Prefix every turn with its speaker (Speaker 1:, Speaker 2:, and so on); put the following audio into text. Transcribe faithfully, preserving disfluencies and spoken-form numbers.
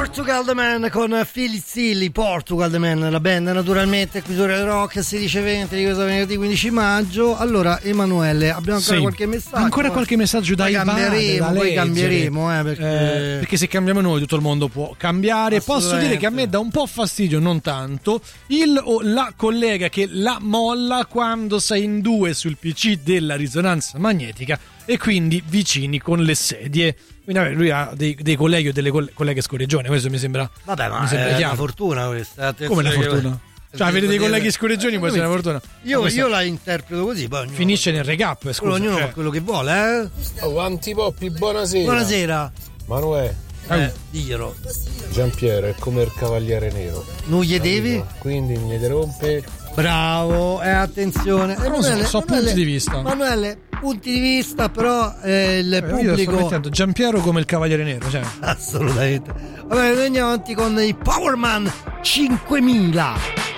Speaker 1: Portugal The Man con Phil Silly, Portugal The Man, la band naturalmente qui su Radio Rock, sedici e venti di questo venerdì quindici maggio. Allora Emanuele, abbiamo ancora sì. qualche messaggio?
Speaker 2: Ancora qualche messaggio da
Speaker 1: poi cambieremo,
Speaker 2: da
Speaker 1: poi cambieremo eh, perché...
Speaker 2: Eh, perché se cambiamo noi tutto il mondo può cambiare. Posso dire che a me dà un po' fastidio, non tanto, il o la collega che la molla quando sei in due sul P C della risonanza magnetica e quindi vicini con le sedie. Quindi vabbè, lui ha dei, dei colleghi o delle colleghe scorreggione, questo mi sembra.
Speaker 1: Vabbè, ma
Speaker 2: mi sembra
Speaker 1: è
Speaker 2: chiaro.
Speaker 1: una fortuna questa.
Speaker 2: Come una fortuna? Che... Cioè, avere dei colleghi scorreggioni può essere una fortuna.
Speaker 1: Io,
Speaker 2: questa...
Speaker 1: io la interpreto così, poi ognuno...
Speaker 2: finisce nel recap. Scusa,
Speaker 1: ognuno
Speaker 2: cioè...
Speaker 1: fa quello che vuole, eh?
Speaker 3: Oh, Antipoppi, buonasera.
Speaker 1: Buonasera.
Speaker 3: Manuè.
Speaker 1: Eh, diglielo.
Speaker 3: Giampiero è come il cavaliere nero.
Speaker 1: Non gli devi?
Speaker 3: Quindi mi rompe.
Speaker 1: Bravo, e eh, attenzione.
Speaker 2: Non so, so punti di vista.
Speaker 1: Manuele, punti di vista, però eh, il eh, pubblico.
Speaker 2: Io Giampiero come il cavaliere nero, cioè.
Speaker 1: Assolutamente. Vabbè, noi andiamo avanti con i Powerman cinquemila.